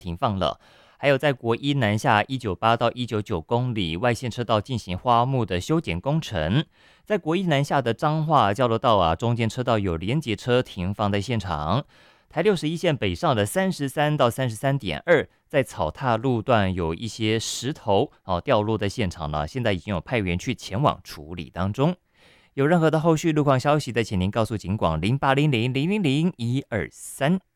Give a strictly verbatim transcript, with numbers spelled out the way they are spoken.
停放了。还有在国一南下一九八到一九九公里外线车道进行花木的修剪工程，在国一南下的彰化交流道啊，中间车道有连结车停放在现场。台六十一线北上的三十三到三十三点二，在草踏路段有一些石头哦掉落的现场呢，现在已经有派员去前往处理当中。有任何的后续路况消息的，请您告诉警广零八零零零零零一二三。